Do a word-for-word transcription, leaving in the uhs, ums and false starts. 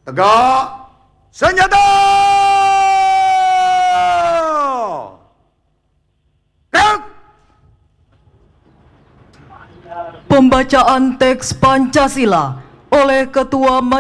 Tegak senjata! Gerak! Pembacaan teks Pancasila oleh Ketua